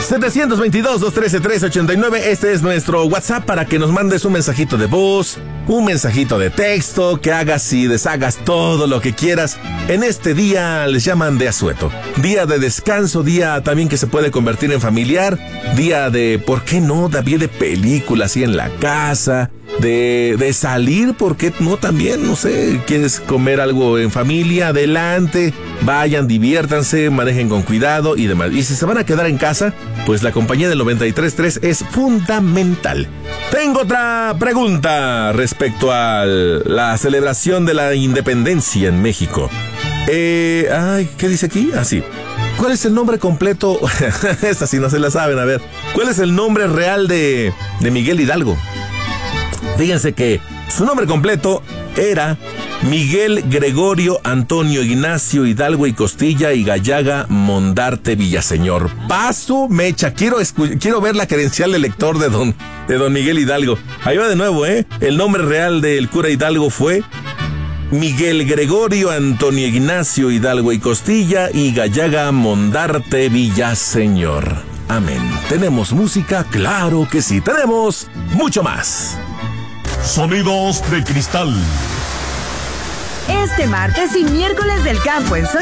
722-213-389. Este es nuestro WhatsApp para que nos mandes un mensajito de voz, un mensajito de texto, que hagas y deshagas todo lo que quieras. En este día les llaman de asueto. Día de descanso, día también que se puede convertir en familiar, día de, ¿por qué no? También de películas así en la casa, de salir, ¿por qué no? También, no sé, quieres comer algo en familia, adelante, vayan, diviértanse, manejen con cuidado y demás. Y si se van a quedar en casa, pues la compañía del 93.3 es fundamental. Tengo otra pregunta respecto a la celebración de la independencia en México. ¿Qué dice aquí? Sí. ¿Cuál es el nombre completo? Esta sí no se la saben, a ver. ¿Cuál es el nombre real de Miguel Hidalgo? Fíjense que su nombre completo era Miguel Gregorio Antonio Ignacio Hidalgo y Costilla y Gallaga Mondarte Villaseñor. Paso mecha, quiero ver la credencial de lector de don Miguel Hidalgo. Ahí va de nuevo, El nombre real del cura Hidalgo fue Miguel Gregorio Antonio Ignacio Hidalgo y Costilla y Gallaga Mondarte Villaseñor. Amén. ¿Tenemos música? Claro que sí. Tenemos mucho más. Sonidos de cristal. Este martes y miércoles del campo en